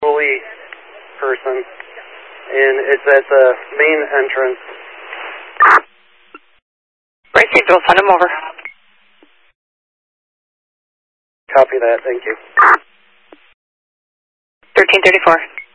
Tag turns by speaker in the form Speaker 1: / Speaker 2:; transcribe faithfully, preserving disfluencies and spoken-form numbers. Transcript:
Speaker 1: employee person, and it's at the main entrance.
Speaker 2: Received, we'll send him over.
Speaker 1: Copy that, thank you.
Speaker 2: thirteen thirty-four.